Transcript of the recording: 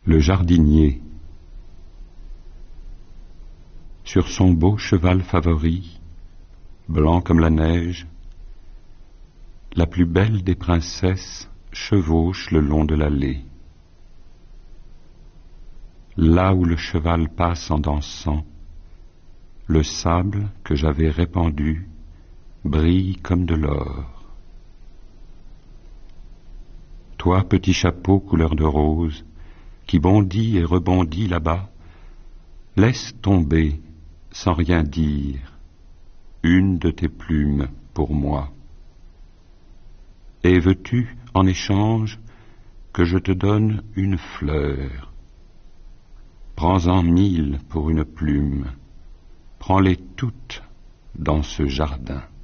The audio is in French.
Le jardinier. Sur son beau cheval favori, blanc comme la neige, la plus belle des princesses chevauche le long de l'allée. Là où le cheval passe en dansant, le sable que j'avais répandu brille comme de l'or. Toi, petit chapeau couleur de rose, qui bondit et rebondit là-bas, laisse tomber, sans rien dire, une de tes plumes pour moi. Et veux-tu, en échange, que je te donne une fleur? Prends-en 1000 pour une plume, prends-les toutes dans ce jardin.